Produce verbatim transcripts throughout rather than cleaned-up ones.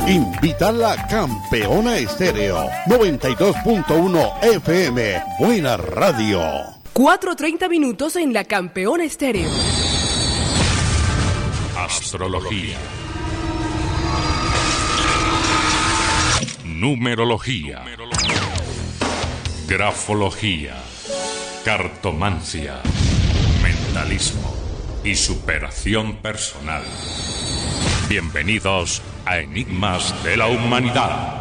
Invita la Campeona Estéreo noventa y dos punto uno F M. Buena radio. cuatro treinta minutos en la Campeona Estéreo. Astrología. Numerología. Grafología. Cartomancia. Mentalismo y superación personal. Bienvenidos a Enigmas de la Humanidad.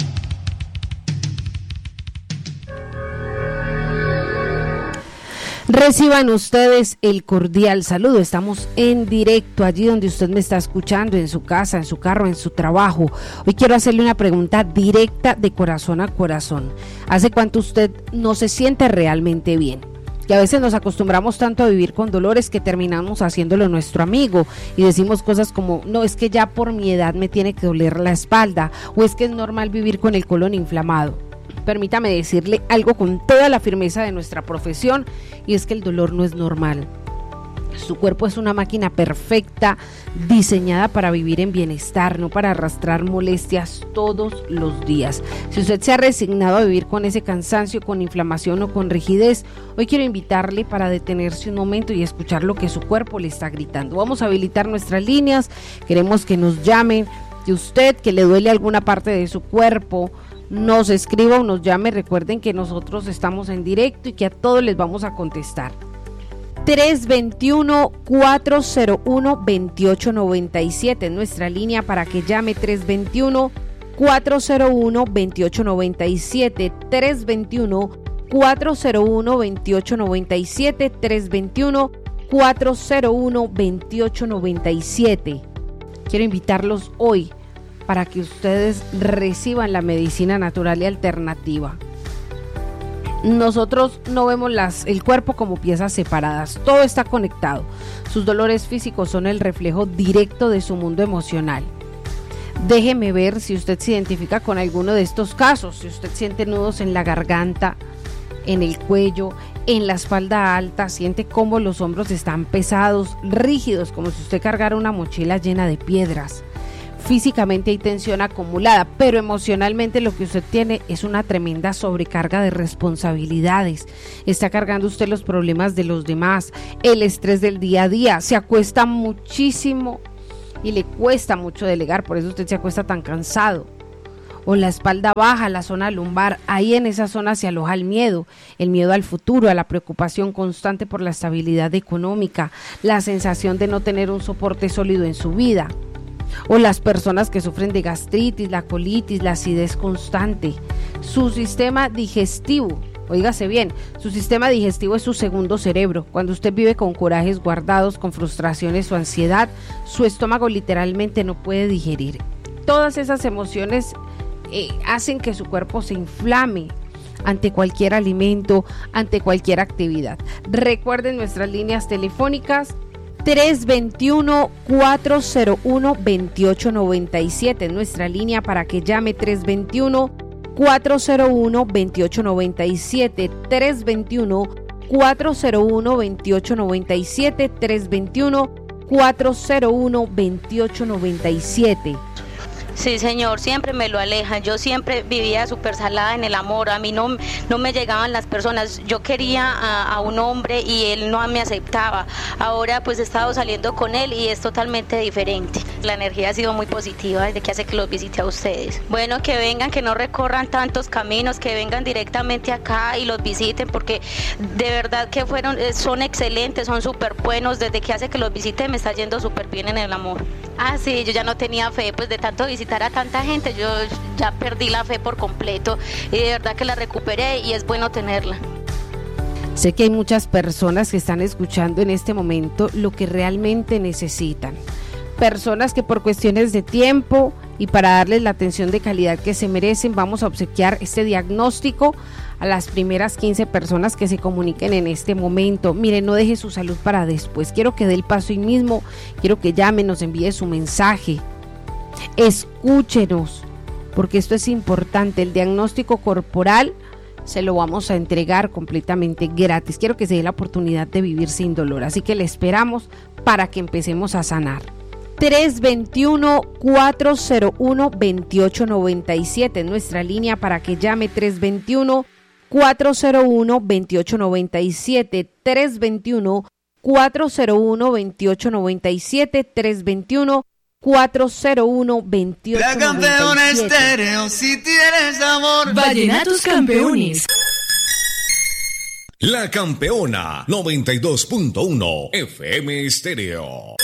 Reciban ustedes el cordial saludo. Estamos en directo allí donde usted me está escuchando, en su casa, en su carro, en su trabajo. Hoy quiero hacerle una pregunta directa de corazón a corazón. ¿Hace cuánto usted no se siente realmente bien? Que a veces nos acostumbramos tanto a vivir con dolores que terminamos haciéndolo nuestro amigo y decimos cosas como, no, es que ya por mi edad me tiene que doler la espalda, o es que es normal vivir con el colon inflamado. Permítame decirle algo con toda la firmeza de nuestra profesión, y es que el dolor no es normal. Su cuerpo es una máquina perfecta, diseñada para vivir en bienestar, no para arrastrar molestias todos los días. Si usted se ha resignado a vivir con ese cansancio, con inflamación o con rigidez, hoy quiero invitarle para detenerse un momento y escuchar lo que su cuerpo le está gritando. Vamos a habilitar nuestras líneas, queremos que nos llamen, que usted, que le duele alguna parte de su cuerpo, nos escriba o nos llame. Recuerden que nosotros estamos en directo y que a todos les vamos a contestar. tres dos uno, cuatro cero uno, dos ocho nueve siete es nuestra línea para que llame. Tres dos uno, cuatro cero uno, dos ocho nueve siete, tres dos uno, cuatro cero uno, dos ocho nueve siete, tres dos uno, cuatro cero uno, dos ocho nueve siete. Quiero invitarlos hoy para que ustedes reciban la medicina natural y alternativa. Nosotros no vemos las, el cuerpo como piezas separadas, todo está conectado. Sus dolores físicos son el reflejo directo de su mundo emocional. Déjeme ver si usted se identifica con alguno de estos casos, si usted siente nudos en la garganta, en el cuello, en la espalda alta, siente cómo los hombros están pesados, rígidos, como si usted cargara una mochila llena de piedras. Físicamente hay tensión acumulada, pero emocionalmente lo que usted tiene es una tremenda sobrecarga de responsabilidades. Está cargando usted los problemas de los demás, el estrés del día a día, se acuesta muchísimo y le cuesta mucho delegar, por eso usted se acuesta tan cansado. O la espalda baja, la zona lumbar, ahí en esa zona se aloja el miedo, el miedo al futuro, a la preocupación constante por la estabilidad económica, la sensación de no tener un soporte sólido en su vida. O las personas que sufren de gastritis, la colitis, la acidez constante. Su sistema digestivo, óigase bien, su sistema digestivo es su segundo cerebro. Cuando usted vive con corajes guardados, con frustraciones o ansiedad, su estómago literalmente no puede digerir. Todas esas emociones eh, hacen que su cuerpo se inflame ante cualquier alimento, ante cualquier actividad. Recuerden nuestras líneas telefónicas: tres dos uno, cuatro cero uno, dos ocho nueve siete es nuestra línea para que llame. Tres dos uno, cuatro cero uno, dos ocho nueve siete, tres dos uno, cuatro cero uno, dos ocho nueve siete, tres dos uno, cuatro cero uno, dos ocho nueve siete. Sí, señor, siempre me lo alejan. Yo siempre vivía súper salada en el amor. A mí no, no me llegaban las personas. Yo quería a, a un hombre y él no me aceptaba. Ahora pues he estado saliendo con él y es totalmente diferente. La energía ha sido muy positiva desde que hace que los visite a ustedes. Bueno, que vengan, que no recorran tantos caminos, que vengan directamente acá y los visiten, porque de verdad que fueron, son excelentes, son súper buenos. Desde que hace que los visite me está yendo súper bien en el amor. Ah, sí, yo ya no tenía fe, pues de tanto visitar a tanta gente, yo ya perdí la fe por completo y de verdad que la recuperé y es bueno tenerla. Sé que hay muchas personas que están escuchando en este momento lo que realmente necesitan. Personas que por cuestiones de tiempo y para darles la atención de calidad que se merecen, vamos a obsequiar este diagnóstico a las primeras quince personas que se comuniquen en este momento. Mire, no deje su salud para después. Quiero que dé el paso hoy mismo, quiero que llame, nos envíe su mensaje. Escúchenos, porque esto es importante. El diagnóstico corporal se lo vamos a entregar completamente gratis. Quiero que se dé la oportunidad de vivir sin dolor, así que le esperamos para que empecemos a sanar. tres dos uno, cuatro cero uno, dos ocho nueve siete. Nuestra línea para que llame tres dos uno, cuatro cero uno, dos ocho nueve siete. tres dos uno, cuatro cero uno, dos ocho nueve siete. tres dos uno, cuatro cero uno, dos ocho nueve siete. La Campeona Estéreo, si tienes amor. Vallenatos Campeones. La Campeona noventa y dos punto uno F M Estéreo.